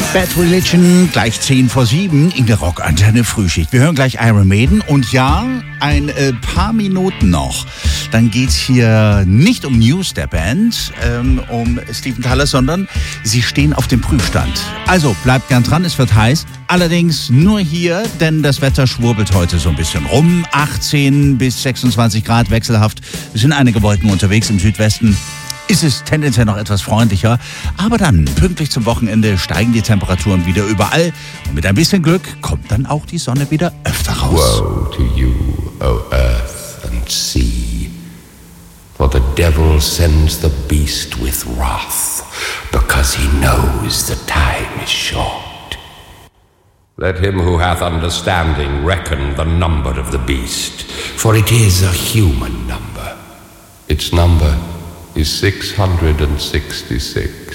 Bad Religion, gleich 10 vor 7 in der Rockantenne Frühschicht. Wir hören gleich Iron Maiden und ja, ein paar Minuten noch. Dann geht's hier nicht um News der Band, um Steven Tyler, sondern sie stehen auf dem Prüfstand. Also bleibt gern dran, es wird heiß. Allerdings nur hier, denn das Wetter schwurbelt heute so ein bisschen rum. 18 bis 26 Grad wechselhaft. Es sind einige Wolken unterwegs im Südwesten. Ist es tendenziell noch etwas freundlicher. Aber dann, pünktlich zum Wochenende, steigen die Temperaturen wieder überall. Und mit ein bisschen Glück kommt dann auch die Sonne wieder öfter raus. Woe to you, O earth and sea, for the devil sends the beast with wrath, because he knows the time is short. Let him who hath understanding reckon the number of the beast, for it is a human number. Its number is 666.